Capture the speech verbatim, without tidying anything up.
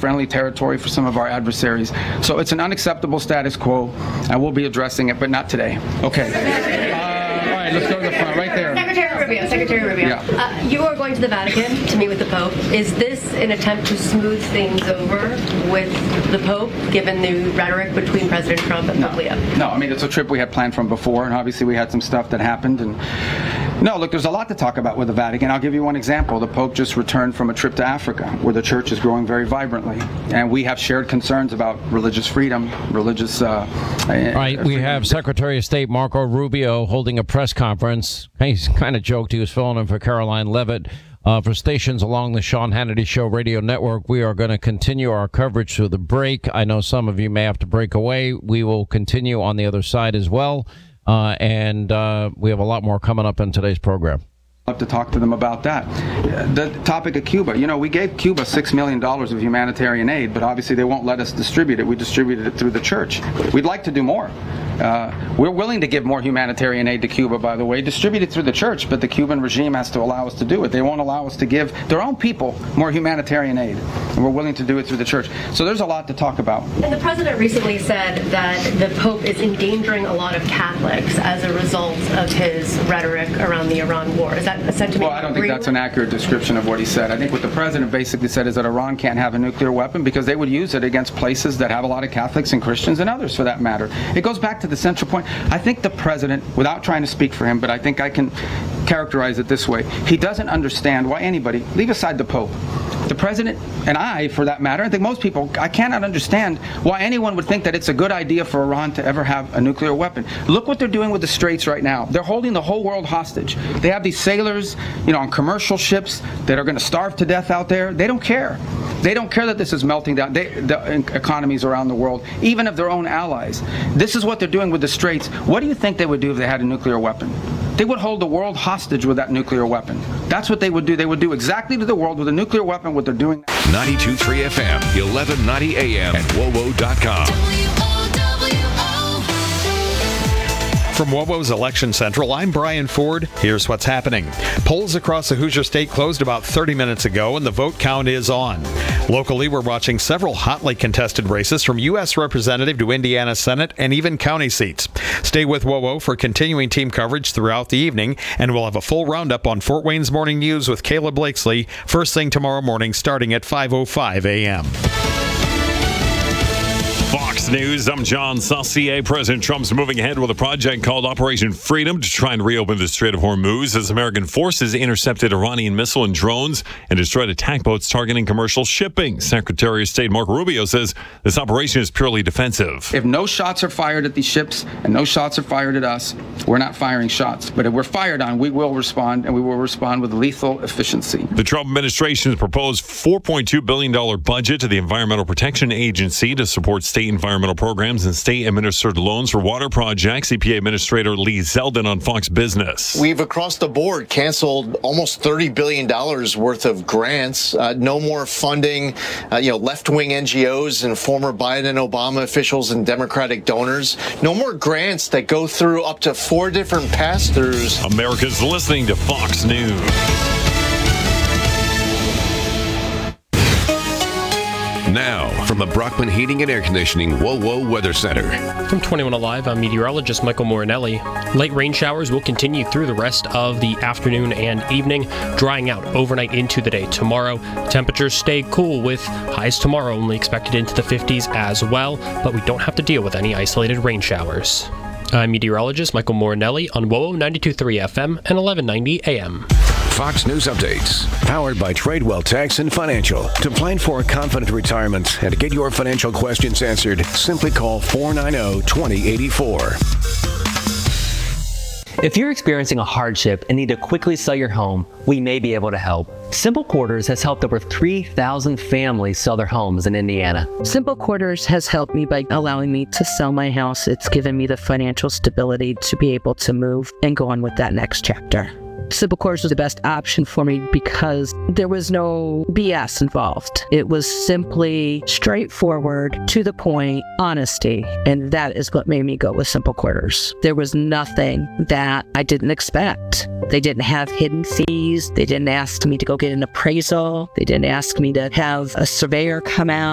friendly territory for some of our adversaries. So it's an unacceptable status quo, and we'll be addressing it, but not today. Okay. Uh, all right, let's go to the front, right there. Secretary Rubio, Secretary Rubio. Yeah. Uh, you are going to the Vatican to meet with the Pope. Is this an attempt to smooth things over with the Pope, given the rhetoric between President Trump and Pope Leo? No, I mean, it's a trip we had planned from before, and obviously we had some stuff that happened. And no, look, there's a lot to talk about with the Vatican. I'll give you one example. The Pope just returned from a trip to Africa, where the church is growing very vibrantly. And we have shared concerns about religious freedom, religious... Uh, All right, we have Secretary of State Marco Rubio holding a press conference. He's kind of joked he was filling in for Caroline Levitt. Uh, for stations along the Sean Hannity Show radio network, we are going to continue our coverage through the break. I know some of you may have to break away. We will continue on the other side as well. Uh, and uh, we have a lot more coming up in today's program. I'll have to talk to them about that. The topic of Cuba. You know, we gave Cuba six million dollars of humanitarian aid, but obviously they won't let us distribute it. We distributed it through the church. We'd like to do more. Uh, we're willing to give more humanitarian aid to Cuba, by the way, distributed through the church, but the Cuban regime has to allow us to do it. They won't allow us to give their own people more humanitarian aid, and we're willing to do it through the church. So there's a lot to talk about. And the president recently said that the Pope is endangering a lot of Catholics as a result of his rhetoric around the Iran war. Is that a sentiment? Well, I don't think that's an accurate description of what he said. I think what the president basically said is that Iran can't have a nuclear weapon because they would use it against places that have a lot of Catholics and Christians and others for that matter. It goes back to the central point. I think the president, without trying to speak for him, but I think I can characterize it this way, he doesn't understand why anybody, leave aside the Pope, the president and I, for that matter, I think most people, I cannot understand why anyone would think that it's a good idea for Iran to ever have a nuclear weapon. Look what they're doing with the Straits right now. They're holding the whole world hostage. They have these sailors, you know, on commercial ships that are going to starve to death out there. They don't care. They don't care that this is melting down they, the economies around the world, even of their own allies. This is what they're doing with the Straits. What do you think they would do if they had a nuclear weapon? They would hold the world hostage with that nuclear weapon. That's what they would do. They would do exactly to the world with a nuclear weapon what they're doing. ninety-two point three F M, eleven ninety A M, and W O W O dot com. From W O W O's Election Central, I'm Brian Ford. Here's what's happening. Polls across the Hoosier State closed about thirty minutes ago, and the vote count is on. Locally, we're watching several hotly contested races from U S Representative to Indiana Senate and even county seats. Stay with W O W O for continuing team coverage throughout the evening, and we'll have a full roundup on Fort Wayne's Morning News with Caleb Blakesley first thing tomorrow morning starting at five oh five A M. Fox News, I'm John Saucier. President Trump's moving ahead with a project called Operation Freedom to try and reopen the Strait of Hormuz as American forces intercepted Iranian missile and drones and destroyed attack boats targeting commercial shipping. Secretary of State Marco Rubio says this operation is purely defensive. If no shots are fired at these ships and no shots are fired at us, we're not firing shots. But if we're fired on, we will respond, and we will respond with lethal efficiency. The Trump administration has proposed four point two billion dollars budget to the Environmental Protection Agency to support state environmental programs and state-administered loans for water projects. E P A Administrator Lee Zeldin on Fox Business. We've across the board canceled almost thirty billion dollars worth of grants. Uh, no more funding, uh, you know, left-wing N G Os and former Biden and Obama officials and Democratic donors. No more grants that go through up to four different pass-throughs. America's listening to Fox News. Now, from the Brockman Heating and Air Conditioning W O W O Weather Center. From twenty-one Alive, I'm meteorologist Michael Morinelli. Light rain showers will continue through the rest of the afternoon and evening, drying out overnight into the day tomorrow. Temperatures stay cool with highs tomorrow only expected into the fifties as well, but we don't have to deal with any isolated rain showers. I'm meteorologist Michael Morinelli on W O W O ninety-two point three F M and eleven ninety A M. Fox News Updates, powered by Tradewell Tax and Financial. To plan for a confident retirement and to get your financial questions answered, simply call four nine zero, two zero eight four. If you're experiencing a hardship and need to quickly sell your home, we may be able to help. Simple Quarters has helped over three thousand families sell their homes in Indiana. Simple Quarters has helped me by allowing me to sell my house. It's given me the financial stability to be able to move and go on with that next chapter. Simple Quarters was the best option for me because there was no B S involved. It was simply straightforward, to the point, honesty, and that is what made me go with Simple Quarters. There was nothing that I didn't expect. They didn't have hidden fees. They didn't ask me to go get an appraisal. They didn't ask me to have a surveyor come out.